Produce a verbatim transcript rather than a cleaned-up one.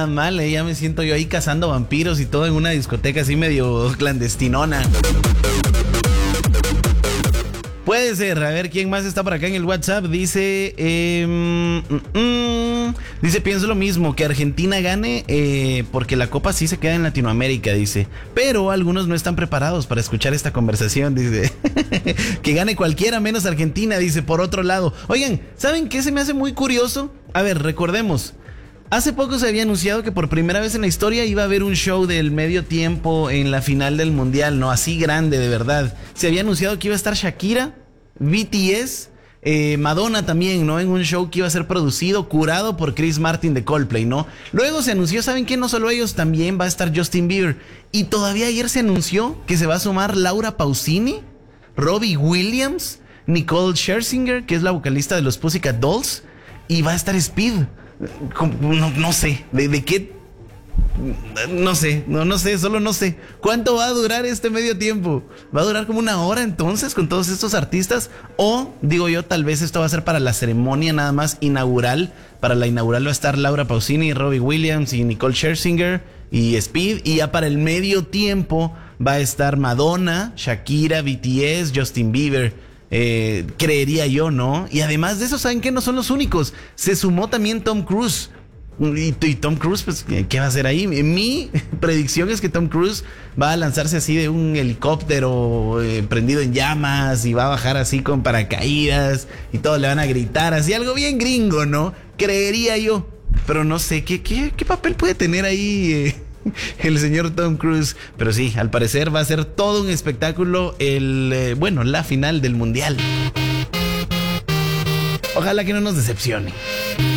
nada mal, ¿eh? Ya me siento yo ahí cazando vampiros y todo en una discoteca así medio clandestinona. Puede ser, a ver quién más está por acá en el WhatsApp. Dice, eh, mm, mm, dice, pienso lo mismo, que Argentina gane eh, porque la copa sí se queda en Latinoamérica, dice. Pero algunos no están preparados para escuchar esta conversación, dice. Que gane cualquiera menos Argentina, dice, por otro lado. Oigan, ¿saben qué se me hace muy curioso? A ver, recordemos. Hace poco se había anunciado que por primera vez en la historia iba a haber un show del medio tiempo en la final del mundial, ¿no? Así grande, de verdad. Se había anunciado que iba a estar Shakira, B T S, eh, Madonna también, ¿no? En un show que iba a ser producido, curado por Chris Martin de Coldplay, ¿no? Luego se anunció, ¿saben qué? No solo ellos, también va a estar Justin Bieber. Y todavía ayer se anunció que se va a sumar Laura Pausini, Robbie Williams, Nicole Scherzinger, que es la vocalista de los Pussycat Dolls, y va a estar Speed. No, no sé, ¿de, de qué? No sé, no, no sé, solo no sé. ¿Cuánto va a durar este medio tiempo? ¿Va a durar como una hora entonces con todos estos artistas? O, digo yo, tal vez esto va a ser para la ceremonia nada más inaugural. Para la inaugural va a estar Laura Pausini, Robbie Williams y Nicole Scherzinger y Speed. Y ya para el medio tiempo va a estar Madonna, Shakira, B T S, Justin Bieber. Eh, creería yo, ¿no? Y además de eso, ¿saben qué? No son los únicos. Se sumó también Tom Cruise. Y, y Tom Cruise, pues, ¿qué va a hacer ahí? Mi predicción es que Tom Cruise va a lanzarse así de un helicóptero eh, prendido en llamas y va a bajar así con paracaídas y todos le van a gritar así, algo bien gringo, ¿no? Creería yo. Pero no sé, ¿qué, qué, qué papel puede tener ahí eh, el señor Tom Cruise? Pero sí, al parecer va a ser todo un espectáculo el, eh, bueno, la final del mundial. Ojalá que no nos decepcione.